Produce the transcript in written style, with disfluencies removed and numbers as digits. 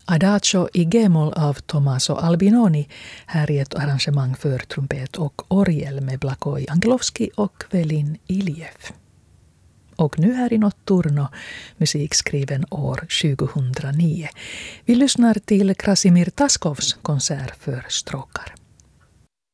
Adagio i G-moll av Tommaso Albinoni här i ett arrangemang för trumpet och orgel med Blagoj Angelovski och Velin Iljev. Och nu här i Notturno, musik skriven år 2009. Vi lyssnar till Krasimir Taskovs konsert för stråkar.